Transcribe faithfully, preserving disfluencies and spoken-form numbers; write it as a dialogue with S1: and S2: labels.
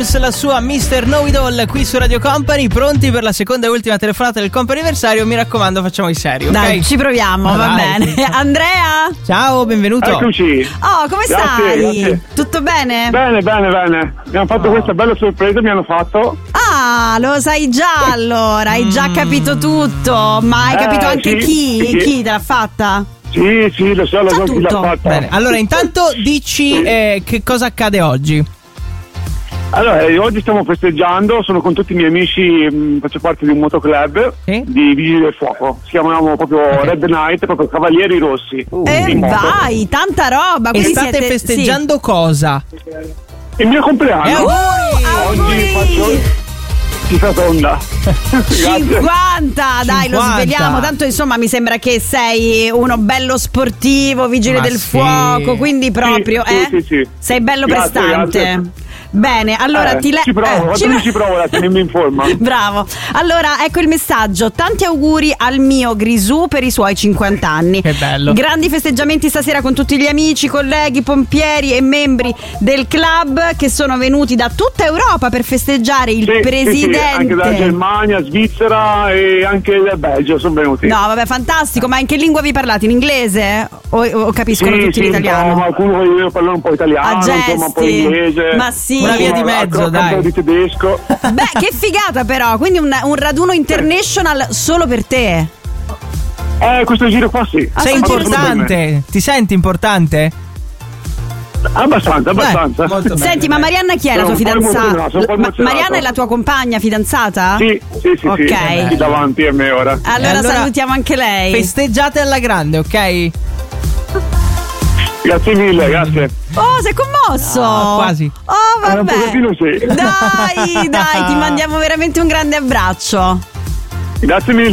S1: Lewis, la sua mister Know-It-All qui su Radio Company, pronti per la seconda e ultima telefonata del comp'anniversario. Mi raccomando, facciamo i seri, ok?
S2: Dai, ci proviamo, va
S1: Dai.
S2: bene. Andrea?
S1: Ciao, benvenuto.
S3: Eccoci.
S2: Oh, come
S3: Grazie,
S2: stai?
S3: grazie.
S2: Tutto bene?
S3: Bene, bene, bene. Abbiamo fatto
S1: Oh.
S3: questa bella sorpresa, mi hanno fatto.
S2: Ah, lo sai già allora, hai già capito tutto. Ma hai
S3: Eh,
S2: capito anche
S3: sì,
S2: chi?
S3: sì.
S2: Chi te l'ha fatta?
S3: Sì, sì, lo so, lo
S2: Sa
S3: so chi l'ha
S2: tutto.
S3: fatta.
S1: Bene, allora intanto dici eh, che cosa accade oggi.
S3: Allora, eh, oggi stiamo festeggiando, sono con tutti i miei amici, mh, faccio parte di un motoclub
S1: Sì?
S3: di Vigili del Fuoco. Si chiamano proprio
S1: Ok.
S3: Red Knight, proprio Cavalieri Rossi.
S2: Eh
S3: in moto.
S2: vai, tanta roba.
S1: E
S2: Quindi
S1: state
S2: siete,
S1: festeggiando cosa?
S3: Il mio compleanno.
S1: Eh, auguri!
S3: Oggi
S2: auguri!
S3: faccio schifo tonda.
S2: Sì. cinquanta, dai, lo
S1: cinquanta.
S2: sveliamo. Tanto insomma mi sembra che sei uno bello sportivo, vigile
S1: Ma
S2: del
S1: sì.
S2: fuoco, quindi proprio,
S3: sì,
S2: eh?
S3: sì, sì.
S2: Sei bello
S3: Grazie,
S2: prestante.
S3: grazie.
S2: Bene, allora
S3: Eh,
S2: ti leggo.
S3: ci provo, quanto mi ci provo, tenimi in forma.
S2: Bravo. Allora, ecco il messaggio. Tanti auguri al mio Grisù per i suoi cinquanta anni.
S1: Che bello.
S2: Grandi festeggiamenti stasera con tutti gli amici, colleghi, pompieri e membri del club che sono venuti da tutta Europa per festeggiare il
S3: Sì, sì,
S2: presidente.
S3: sì, anche dalla Germania, Svizzera e anche dal Belgio sono venuti.
S2: No, vabbè, fantastico. Ma in che lingua vi parlate? In inglese? O, o capiscono
S3: Sì,
S2: tutti
S3: sì,
S2: l'italiano?
S3: un po', qualcuno io parlo un po' italiano,
S2: A
S3: insomma un po'
S2: gesti.
S3: inglese.
S2: Ma sì.
S1: Una via di
S3: Insomma,
S1: mezzo,
S3: anche
S1: dai.
S3: un po' di tedesco.
S2: Beh, che figata però. Quindi un, un raduno international solo per te.
S3: Eh, questo giro qua sì.
S2: Ah,
S1: Sei
S2: sì,
S1: importante? Ti senti importante?
S3: Abbastanza, abbastanza.
S1: Eh, molto bene.
S2: Senti, ma Marianna chi è la
S3: Sono
S2: tua
S3: un po'
S2: fidanzata?
S3: emozionato, sono un po'
S2: Ma-
S3: emozionato.
S2: Marianna è la tua compagna, fidanzata?
S3: Sì, sì, sì,
S2: Ok.
S3: sì. Qui davanti a me ora.
S2: Allora,
S1: E allora
S2: salutiamo anche lei.
S1: Festeggiate alla grande, ok?
S3: Grazie mille, grazie.
S2: Oh, sei commosso?
S1: Ah, quasi.
S2: Oh,
S3: Eh, un
S2: vabbè.
S3: pochettino sì.
S2: Dai, dai, ti mandiamo veramente un grande abbraccio.
S3: Grazie mille.